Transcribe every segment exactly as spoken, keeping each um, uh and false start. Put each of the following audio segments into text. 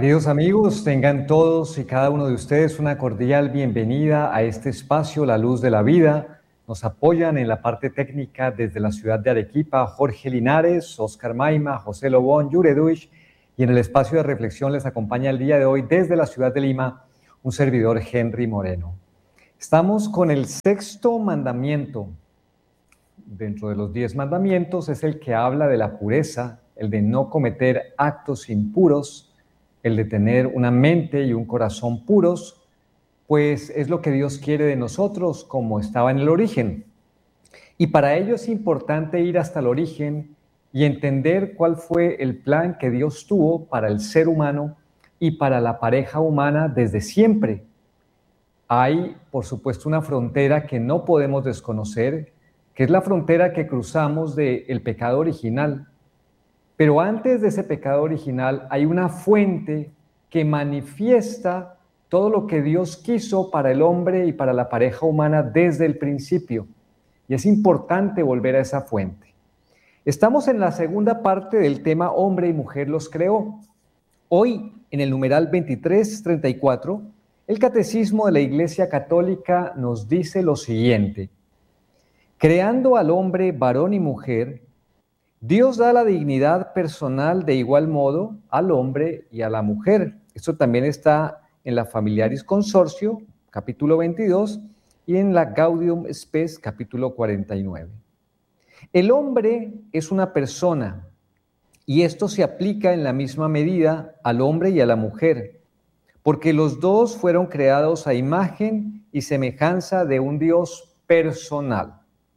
Queridos amigos, tengan todos y cada uno de ustedes una cordial bienvenida a este espacio, La Luz de la Vida. Nos apoyan en la parte técnica desde la ciudad de Arequipa, Jorge Linares, Oscar Maima, José Lobón, Yure Duich, y en el espacio de reflexión les acompaña el día de hoy desde la ciudad de Lima, un servidor Henry Moreno. Estamos con el sexto mandamiento. Dentro de los diez mandamientos es el que habla de la pureza, el de no cometer actos impuros, el de tener una mente y un corazón puros, pues es lo que Dios quiere de nosotros, como estaba en el origen. Y para ello es importante ir hasta el origen y entender cuál fue el plan que Dios tuvo para el ser humano y para la pareja humana desde siempre. Hay, por supuesto, una frontera que no podemos desconocer, que es la frontera que cruzamos del pecado original. Pero antes de ese pecado original hay una fuente que manifiesta todo lo que Dios quiso para el hombre y para la pareja humana desde el principio. Y es importante volver a esa fuente. Estamos en la segunda parte del tema hombre y mujer los creó. Hoy, en el numeral veintitrés treinta y cuatro, el Catecismo de la Iglesia Católica nos dice lo siguiente: creando al hombre varón y mujer, Dios da la dignidad personal de igual modo al hombre y a la mujer. Esto también está en la Familiaris Consortio, capítulo veintidós, y en la Gaudium Spes, capítulo cuarenta y nueve. El hombre es una persona, y esto se aplica en la misma medida al hombre y a la mujer, porque los dos fueron creados a imagen y semejanza de un Dios personal.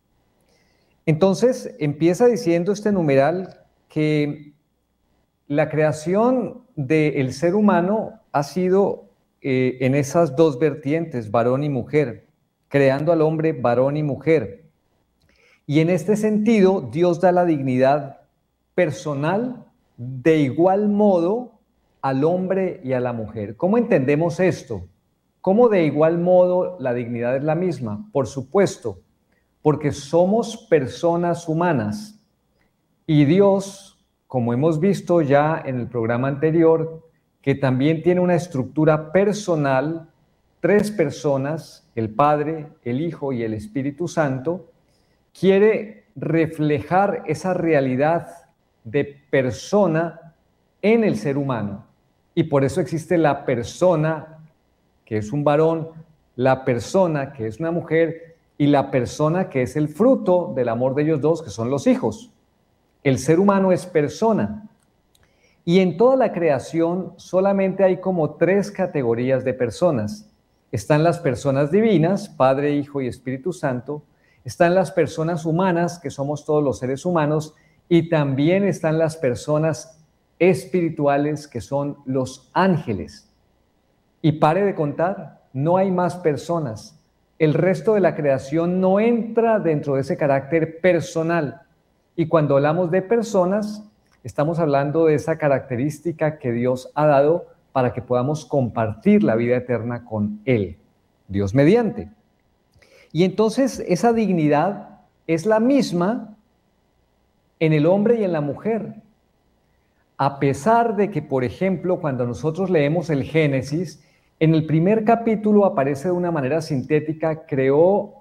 Entonces, empieza diciendo este numeral que la creación del ser humano ha sido eh, en esas dos vertientes, varón y mujer, creando al hombre varón y mujer. Y en este sentido, Dios da la dignidad personal de igual modo al hombre y a la mujer. ¿Cómo entendemos esto? ¿Cómo de igual modo la dignidad es la misma? Por supuesto, porque somos personas humanas y Dios, como hemos visto ya en el programa anterior, que también tiene una estructura personal, tres personas, el Padre, el Hijo y el Espíritu Santo, quiere reflejar esa realidad de persona en el ser humano. Y por eso existe la persona, que es un varón, la persona, que es una mujer, y la persona que es el fruto del amor de ellos dos, que son los hijos. El ser humano es persona. Y en toda la creación solamente hay como tres categorías de personas. Están las personas divinas, Padre, Hijo y Espíritu Santo. Están las personas humanas, que somos todos los seres humanos. Y también están las personas espirituales, que son los ángeles. Y pare de contar, no hay más personas. El resto de la creación no entra dentro de ese carácter personal. Y cuando hablamos de personas, estamos hablando de esa característica que Dios ha dado para que podamos compartir la vida eterna con Él, Dios mediante. Y entonces esa dignidad es la misma en el hombre y en la mujer. A pesar de que, por ejemplo, cuando nosotros leemos el Génesis, en el primer capítulo aparece de una manera sintética, creó,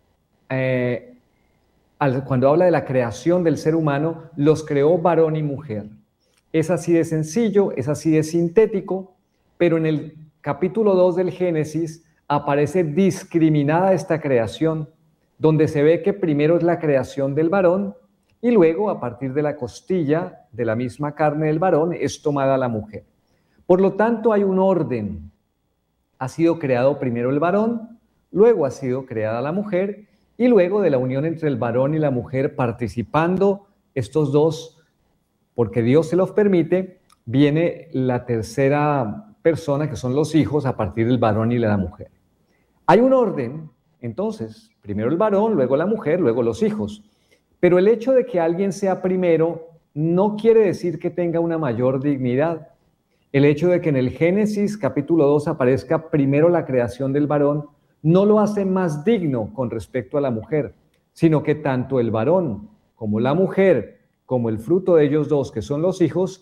eh, al, cuando habla de la creación del ser humano, los creó varón y mujer. Es así de sencillo, es así de sintético, pero en el capítulo dos del Génesis aparece discriminada esta creación, donde se ve que primero es la creación del varón y luego, a partir de la costilla de la misma carne del varón, es tomada la mujer. Por lo tanto, hay un orden. Ha sido creado primero el varón, luego ha sido creada la mujer, y luego de la unión entre el varón y la mujer, participando estos dos, porque Dios se los permite, viene la tercera persona, que son los hijos, a partir del varón y de la mujer. Hay un orden, entonces, primero el varón, luego la mujer, luego los hijos. Pero el hecho de que alguien sea primero no quiere decir que tenga una mayor dignidad. El hecho de que en el Génesis capítulo dos aparezca primero la creación del varón no lo hace más digno con respecto a la mujer, sino que tanto el varón como la mujer, como el fruto de ellos dos, que son los hijos,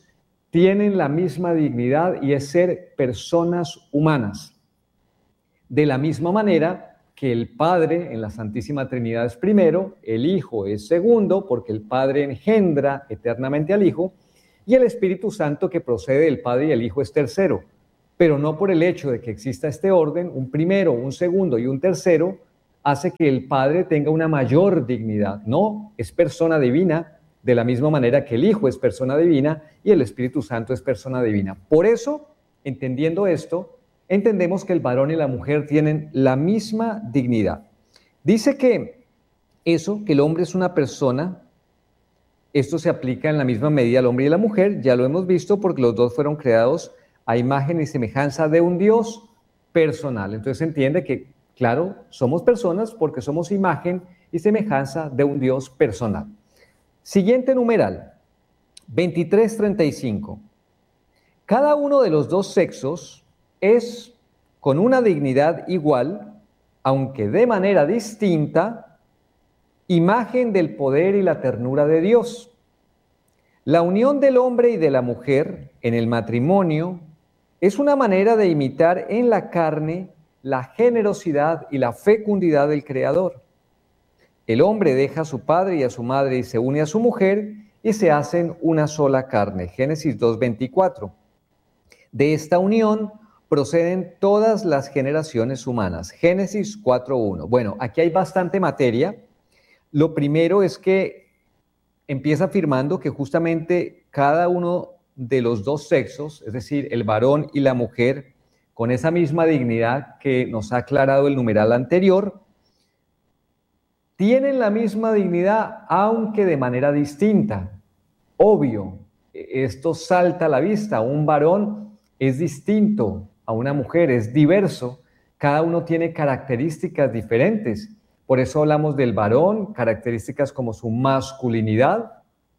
tienen la misma dignidad y es ser personas humanas. De la misma manera que el Padre en la Santísima Trinidad es primero, el Hijo es segundo, porque el Padre engendra eternamente al Hijo, y el Espíritu Santo que procede del Padre y el Hijo es tercero. Pero no por el hecho de que exista este orden, un primero, un segundo y un tercero, hace que el Padre tenga una mayor dignidad. No, es persona divina, de la misma manera que el Hijo es persona divina y el Espíritu Santo es persona divina. Por eso, entendiendo esto, entendemos que el varón y la mujer tienen la misma dignidad. Dice que eso, que el hombre es una persona, esto se aplica en la misma medida al hombre y a la mujer, ya lo hemos visto porque los dos fueron creados a imagen y semejanza de un Dios personal. Entonces se entiende que, claro, somos personas porque somos imagen y semejanza de un Dios personal. Siguiente numeral, veintitrés treinta y cinco. Cada uno de los dos sexos es con una dignidad igual, aunque de manera distinta, imagen del poder y la ternura de Dios. La unión del hombre y de la mujer en el matrimonio es una manera de imitar en la carne la generosidad y la fecundidad del Creador. El hombre deja a su padre y a su madre y se une a su mujer y se hacen una sola carne. Génesis dos veinticuatro. De esta unión proceden todas las generaciones humanas. Génesis cuatro uno. Bueno, aquí hay bastante materia. Lo primero es que empieza afirmando que justamente cada uno de los dos sexos, es decir, el varón y la mujer, con esa misma dignidad que nos ha aclarado el numeral anterior, tienen la misma dignidad, aunque de manera distinta. Obvio, esto salta a la vista. Un varón es distinto a una mujer, es diverso. Cada uno tiene características diferentes. Por eso hablamos del varón, características como su masculinidad,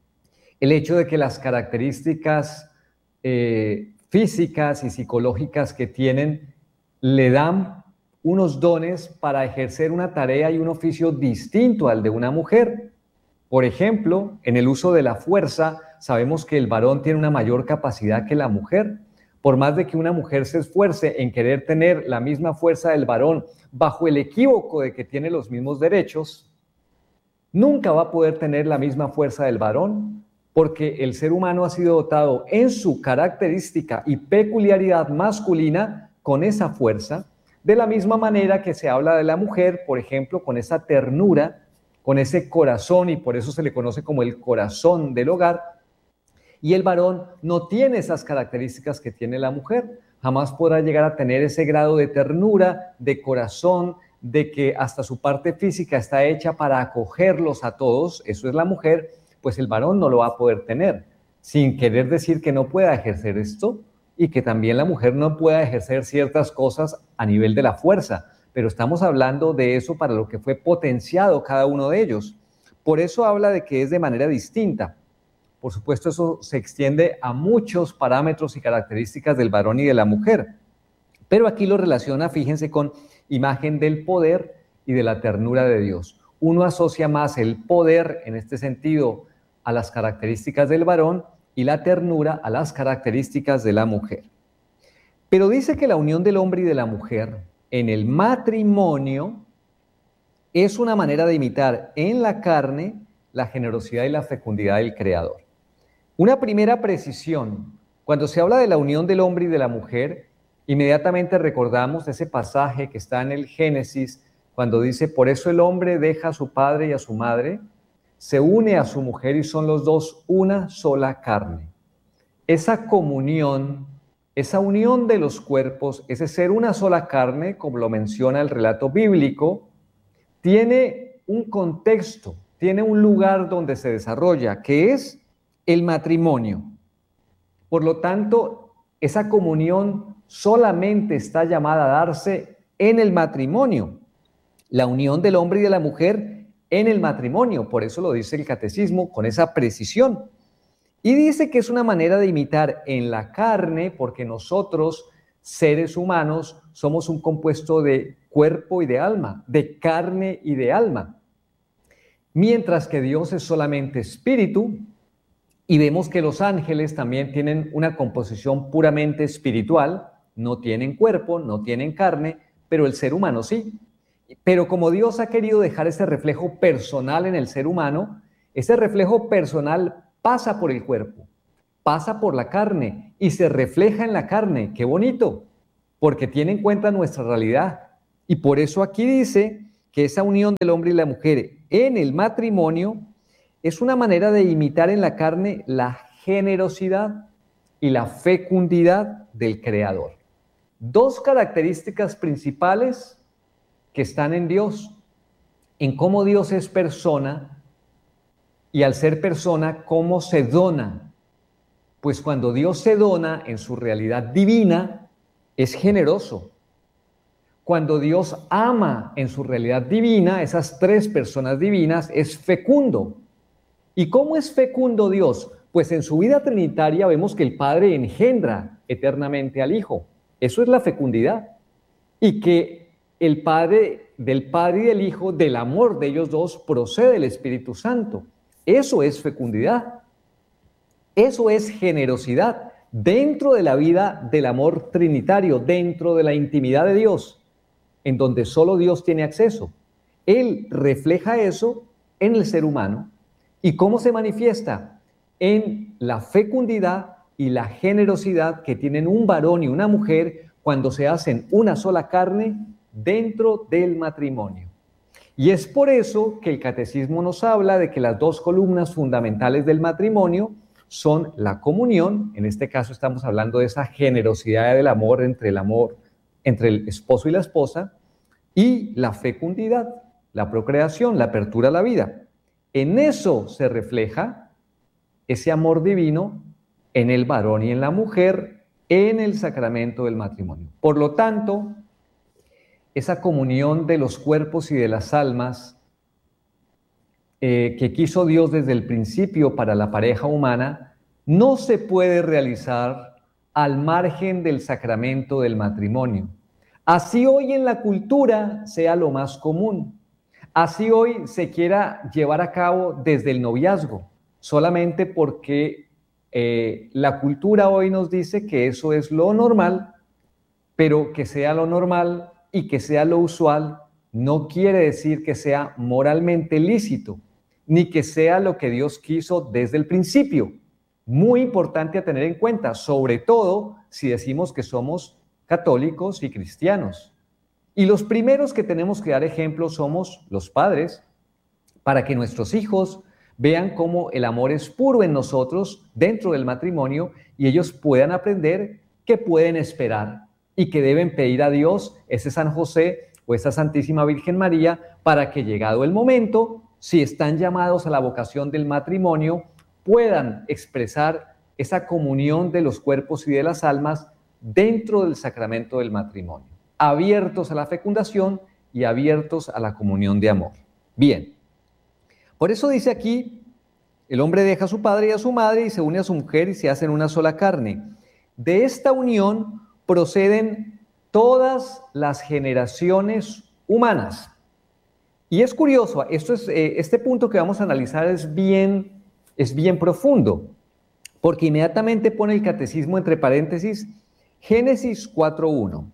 el hecho de que las características eh, físicas y psicológicas que tienen le dan unos dones para ejercer una tarea y un oficio distinto al de una mujer. Por ejemplo, en el uso de la fuerza, sabemos que el varón tiene una mayor capacidad que la mujer. Por más de que una mujer se esfuerce en querer tener la misma fuerza del varón bajo el equívoco de que tiene los mismos derechos, nunca va a poder tener la misma fuerza del varón, porque el ser humano ha sido dotado en su característica y peculiaridad masculina con esa fuerza, de la misma manera que se habla de la mujer, por ejemplo, con esa ternura, con ese corazón, y por eso se le conoce como el corazón del hogar, y el varón no tiene esas características que tiene la mujer. Jamás podrá llegar a tener ese grado de ternura, de corazón, de que hasta su parte física está hecha para acogerlos a todos, eso es la mujer, pues el varón no lo va a poder tener, sin querer decir que no pueda ejercer esto, y que también la mujer no pueda ejercer ciertas cosas a nivel de la fuerza, pero estamos hablando de eso para lo que fue potenciado cada uno de ellos. Por eso habla de que es de manera distinta. Por supuesto, eso se extiende a muchos parámetros y características del varón y de la mujer, pero aquí lo relaciona, fíjense, con imagen del poder y de la ternura de Dios. Uno asocia más el poder, en este sentido, a las características del varón, y la ternura a las características de la mujer. Pero dice que la unión del hombre y de la mujer en el matrimonio es una manera de imitar en la carne la generosidad y la fecundidad del Creador. Una primera precisión: cuando se habla de la unión del hombre y de la mujer, inmediatamente recordamos ese pasaje que está en el Génesis, cuando dice: por eso el hombre deja a su padre y a su madre, se une a su mujer y son los dos una sola carne. Esa comunión, esa unión de los cuerpos, ese ser una sola carne, como lo menciona el relato bíblico, tiene un contexto, tiene un lugar donde se desarrolla, que es el matrimonio. Por lo tanto, esa comunión solamente está llamada a darse en el matrimonio. La unión del hombre y de la mujer en el matrimonio, por eso lo dice el catecismo con esa precisión. Y dice que es una manera de imitar en la carne, porque nosotros, seres humanos, somos un compuesto de cuerpo y de alma, de carne y de alma. Mientras que Dios es solamente espíritu, Y vemos que los ángeles también tienen una composición puramente espiritual, no tienen cuerpo, no tienen carne, pero el ser humano sí. Pero como Dios ha querido dejar ese reflejo personal en el ser humano, ese reflejo personal pasa por el cuerpo, pasa por la carne y se refleja en la carne. ¡Qué bonito! Porque tiene en cuenta nuestra realidad. Y por eso aquí dice que esa unión del hombre y la mujer en el matrimonio es una manera de imitar en la carne la generosidad y la fecundidad del Creador. Dos características principales que están en Dios, en cómo Dios es persona y al ser persona, cómo se dona. Pues cuando Dios se dona en su realidad divina, es generoso. Cuando Dios ama en su realidad divina, esas tres personas divinas, es fecundo. ¿Y cómo es fecundo Dios? Pues en su vida trinitaria vemos que el Padre engendra eternamente al Hijo. Eso es la fecundidad. Y que el Padre, del Padre y del Hijo, del amor de ellos dos, procede el Espíritu Santo. Eso es fecundidad. Eso es generosidad dentro de la vida del amor trinitario, dentro de la intimidad de Dios, en donde solo Dios tiene acceso. Él refleja eso en el ser humano. ¿Y cómo se manifiesta? En la fecundidad y la generosidad que tienen un varón y una mujer cuando se hacen una sola carne dentro del matrimonio. Y es por eso que el catecismo nos habla de que las dos columnas fundamentales del matrimonio son la comunión, en este caso estamos hablando de esa generosidad del amor entre el amor, entre el esposo y la esposa, y la fecundidad, la procreación, la apertura a la vida. En eso se refleja ese amor divino en el varón y en la mujer, en el sacramento del matrimonio. Por lo tanto, esa comunión de los cuerpos y de las almas eh, que quiso Dios desde el principio para la pareja humana, no se puede realizar al margen del sacramento del matrimonio. Así hoy en la cultura sea lo más común. Así hoy se quiera llevar a cabo desde el noviazgo, solamente porque eh, la cultura hoy nos dice que eso es lo normal, pero que sea lo normal y que sea lo usual no quiere decir que sea moralmente lícito, ni que sea lo que Dios quiso desde el principio. Muy importante a tener en cuenta, sobre todo si decimos que somos católicos y cristianos. Y los primeros que tenemos que dar ejemplo somos los padres, para que nuestros hijos vean cómo el amor es puro en nosotros dentro del matrimonio y ellos puedan aprender que pueden esperar y que deben pedir a Dios, ese San José o esa Santísima Virgen María, para que llegado el momento, si están llamados a la vocación del matrimonio, puedan expresar esa comunión de los cuerpos y de las almas dentro del sacramento del matrimonio, abiertos a la fecundación y abiertos a la comunión de amor. Bien, por eso dice aquí, el hombre deja a su padre y a su madre y se une a su mujer y se hacen una sola carne. De esta unión proceden todas las generaciones humanas. Y es curioso, esto es, eh, este punto que vamos a analizar es bien, es bien profundo, porque inmediatamente pone el catecismo entre paréntesis, Génesis cuatro uno.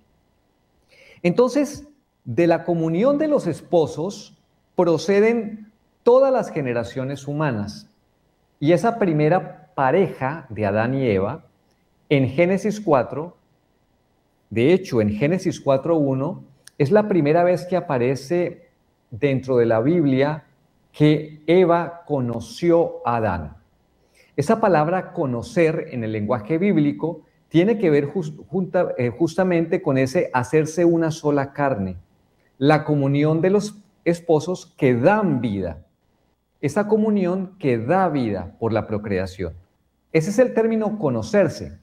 Entonces, de la comunión de los esposos proceden todas las generaciones humanas. Y esa primera pareja de Adán y Eva, en Génesis cuatro, de hecho, en Génesis cuatro uno, es la primera vez que aparece dentro de la Biblia que Eva conoció a Adán. Esa palabra conocer en el lenguaje bíblico tiene que ver just, junta, eh, justamente con ese hacerse una sola carne, la comunión de los esposos que dan vida, esa comunión que da vida por la procreación. Ese es el término conocerse.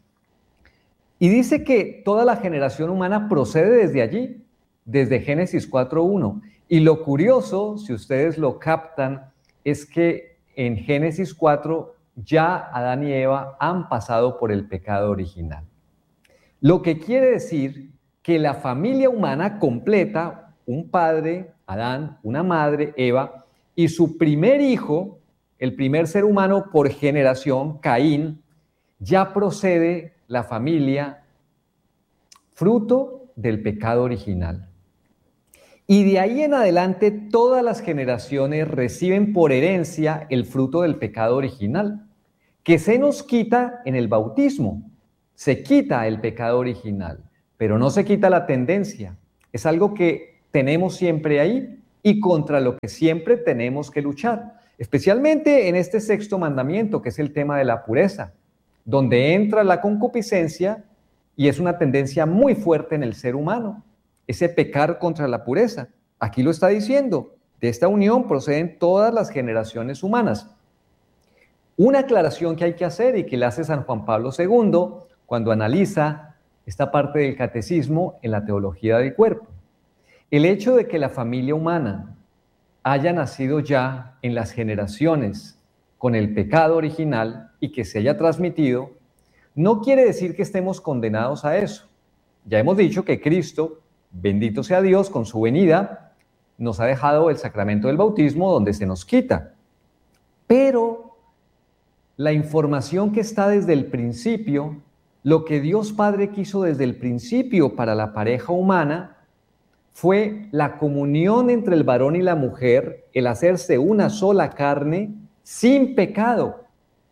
Y dice que toda la generación humana procede desde allí, desde Génesis cuatro uno. Y lo curioso, si ustedes lo captan, es que en Génesis cuatro ya Adán y Eva han pasado por el pecado original. Lo que quiere decir que la familia humana completa, un padre, Adán, una madre, Eva, y su primer hijo, el primer ser humano por generación, Caín, ya procede la familia fruto del pecado original. Y de ahí en adelante todas las generaciones reciben por herencia el fruto del pecado original, que se nos quita en el bautismo. Se quita el pecado original, pero no se quita la tendencia. Es algo que tenemos siempre ahí y contra lo que siempre tenemos que luchar, especialmente en este sexto mandamiento, que es el tema de la pureza, donde entra la concupiscencia y es una tendencia muy fuerte en el ser humano, ese pecar contra la pureza. Aquí lo está diciendo, de esta unión proceden todas las generaciones humanas. Una aclaración que hay que hacer y que le hace San Juan Pablo segundo cuando analiza esta parte del catecismo en la teología del cuerpo. El hecho de que la familia humana haya nacido ya en las generaciones con el pecado original y que se haya transmitido, no quiere decir que estemos condenados a eso. Ya hemos dicho que Cristo, bendito sea Dios, con su venida, nos ha dejado el sacramento del bautismo donde se nos quita. Pero la información que está desde el principio, lo que Dios Padre quiso desde el principio para la pareja humana, fue la comunión entre el varón y la mujer, el hacerse una sola carne sin pecado.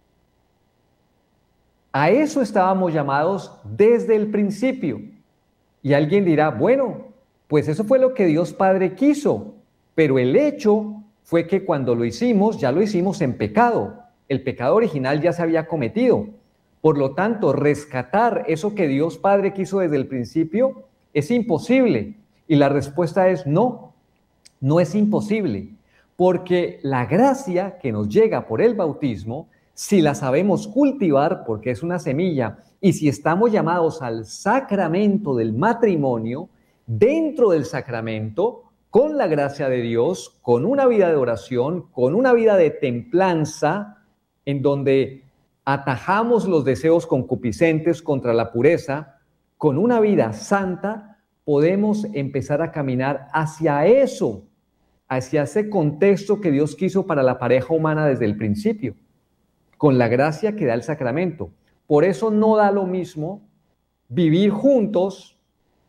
A eso estábamos llamados desde el principio. Y alguien dirá, bueno, pues eso fue lo que Dios Padre quiso, pero el hecho fue que cuando lo hicimos, ya lo hicimos en pecado. El pecado original ya se había cometido. Por lo tanto, rescatar eso que Dios Padre quiso desde el principio es imposible. Y la respuesta es no, no es imposible, porque la gracia que nos llega por el bautismo, si la sabemos cultivar, porque es una semilla, y si estamos llamados al sacramento del matrimonio, dentro del sacramento, con la gracia de Dios, con una vida de oración, con una vida de templanza, en donde atajamos los deseos concupiscentes contra la pureza, con una vida santa, podemos empezar a caminar hacia eso, hacia ese contexto que Dios quiso para la pareja humana desde el principio, con la gracia que da el sacramento. Por eso no da lo mismo vivir juntos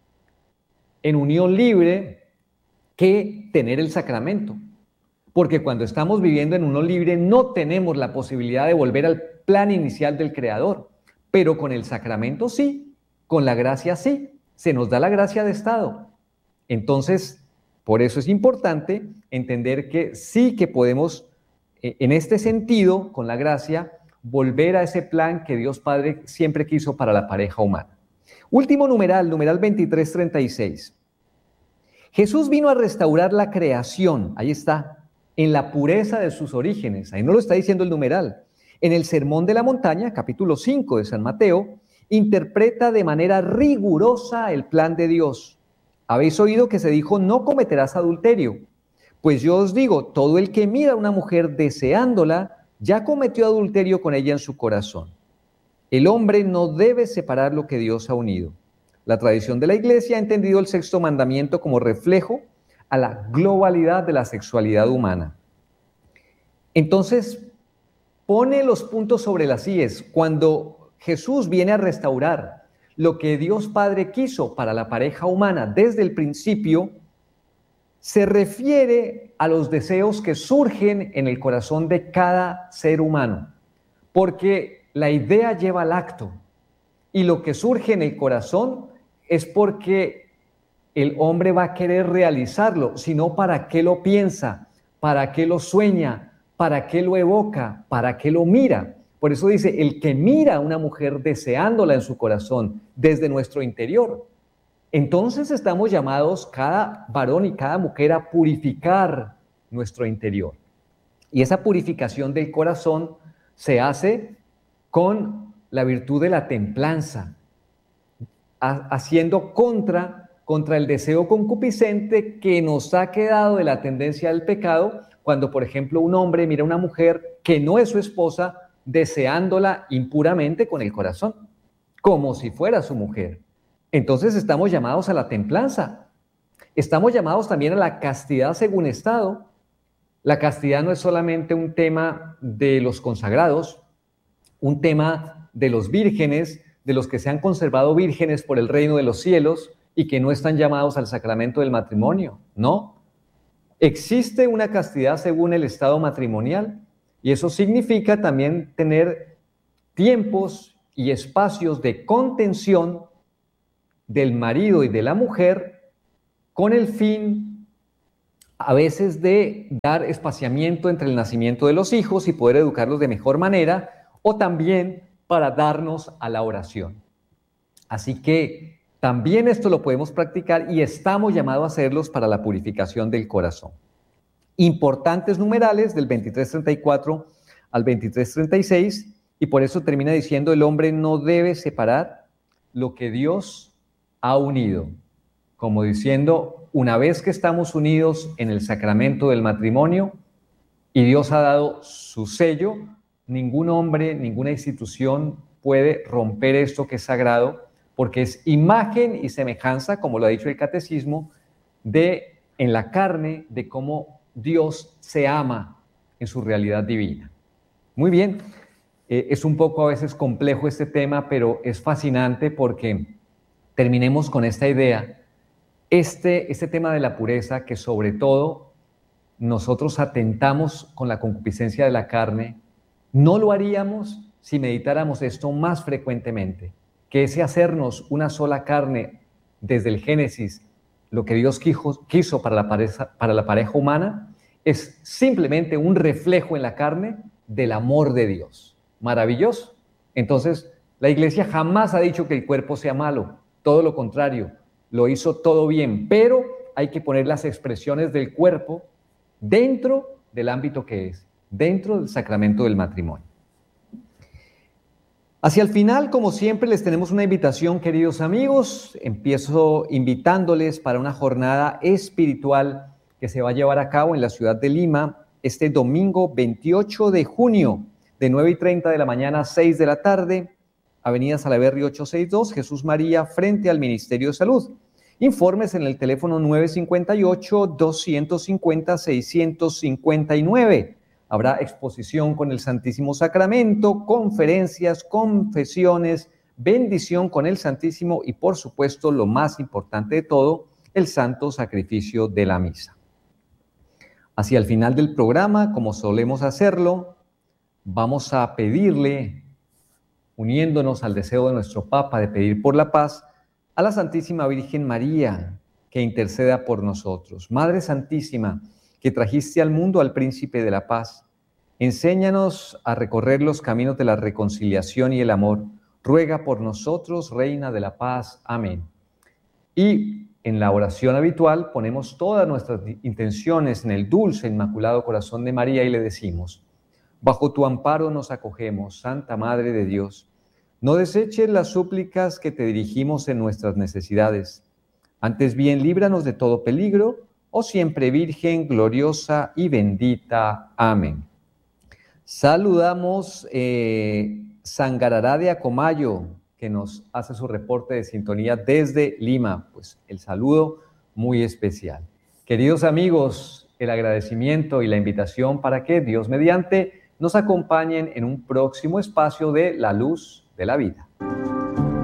en unión libre que tener el sacramento. Porque cuando estamos viviendo en unión libre no tenemos la posibilidad de volver al plan inicial del Creador, pero con el sacramento sí, con la gracia sí. Se nos da la gracia de estado. Entonces, por eso es importante entender que sí que podemos, en este sentido, con la gracia, volver a ese plan que Dios Padre siempre quiso para la pareja humana. Último numeral, numeral veintitrés treinta y seis. Jesús vino a restaurar la creación, ahí está, en la pureza de sus orígenes. Ahí no lo está diciendo el numeral. En el Sermón de la Montaña, capítulo cinco de San Mateo, interpreta de manera rigurosa el plan de Dios. Habéis oído que se dijo, no cometerás adulterio. Pues yo os digo, todo el que mira a una mujer deseándola, ya cometió adulterio con ella en su corazón. El hombre no debe separar lo que Dios ha unido. La tradición de la Iglesia ha entendido el sexto mandamiento como reflejo a la globalidad de la sexualidad humana. Entonces, pone los puntos sobre las íes. Cuando Jesús viene a restaurar lo que Dios Padre quiso para la pareja humana desde el principio, se refiere a los deseos que surgen en el corazón de cada ser humano, porque la idea lleva al acto y lo que surge en el corazón es porque el hombre va a querer realizarlo, sino para qué lo piensa, para qué lo sueña, para qué lo evoca, para qué lo mira. Por eso dice, el que mira a una mujer deseándola en su corazón desde nuestro interior. Entonces estamos llamados cada varón y cada mujer a purificar nuestro interior. Y esa purificación del corazón se hace con la virtud de la templanza, haciendo contra, contra el deseo concupiscente que nos ha quedado de la tendencia del pecado, cuando por ejemplo un hombre mira a una mujer que no es su esposa, deseándola impuramente con el corazón, como si fuera su mujer. Entonces estamos llamados a la templanza. Estamos llamados también a la castidad según estado, La castidad no es solamente un tema de los consagrados, un tema de los vírgenes, de los que se han conservado vírgenes por el reino de los cielos y que no están llamados al sacramento del matrimonio, no. Existe una castidad según el estado matrimonial y eso significa también tener tiempos y espacios de contención del marido y de la mujer con el fin a veces de dar espaciamiento entre el nacimiento de los hijos y poder educarlos de mejor manera, o también para darnos a la oración. Así que también esto lo podemos practicar y estamos llamados a hacerlos para la purificación del corazón. Importantes numerales del veintitrés treinta y cuatro al veintitrés treinta y seis, y por eso termina diciendo: el hombre no debe separar lo que Dios ha unido. Como diciendo, una vez que estamos unidos en el sacramento del matrimonio y Dios ha dado su sello, ningún hombre, ninguna institución puede romper esto que es sagrado, porque es imagen y semejanza, como lo ha dicho el catecismo, de en la carne, de cómo Dios se ama en su realidad divina. Muy bien, eh, es un poco a veces complejo este tema, pero es fascinante porque terminemos con esta idea. Este, este tema de la pureza, que sobre todo nosotros atentamos con la concupiscencia de la carne, no lo haríamos si meditáramos esto más frecuentemente, que ese hacernos una sola carne desde el Génesis, lo que Dios quiso, quiso para la pareja, para la pareja humana, es simplemente un reflejo en la carne del amor de Dios. Maravilloso. Entonces, la Iglesia jamás ha dicho que el cuerpo sea malo, todo lo contrario, lo hizo todo bien, pero hay que poner las expresiones del cuerpo dentro del ámbito que es, dentro del sacramento del matrimonio. Hacia el final, como siempre, les tenemos una invitación, queridos amigos. Empiezo invitándoles para una jornada espiritual que se va a llevar a cabo en la ciudad de Lima este domingo veintiocho de junio, de nueve y treinta de la mañana a seis de la tarde, Avenida Salaverry ochocientos sesenta y dos, Jesús María, frente al Ministerio de Salud. Informes en el teléfono nueve cinco ocho, dos cinco cero, seis cinco nueve. Habrá exposición con el Santísimo Sacramento, conferencias, confesiones, bendición con el Santísimo y, por supuesto, lo más importante de todo, el santo sacrificio de la misa. Hacia el final del programa, como solemos hacerlo, vamos a pedirle, uniéndonos al deseo de nuestro Papa de pedir por la paz, a la Santísima Virgen María, que interceda por nosotros. Madre Santísima, que trajiste al mundo al Príncipe de la Paz, enséñanos a recorrer los caminos de la reconciliación y el amor. Ruega por nosotros, Reina de la Paz. Amén. Y en la oración habitual ponemos todas nuestras intenciones en el dulce, inmaculado corazón de María y le decimos: bajo tu amparo nos acogemos, Santa Madre de Dios. No deseches las súplicas que te dirigimos en nuestras necesidades. Antes bien, líbranos de todo peligro, oh siempre Virgen, gloriosa y bendita. Amén. Saludamos eh, Sangarará de Acomayo, que nos hace su reporte de sintonía desde Lima. Pues el saludo muy especial. Queridos amigos, el agradecimiento y la invitación para que Dios mediante nos acompañen en un próximo espacio de La Luz de la Vida.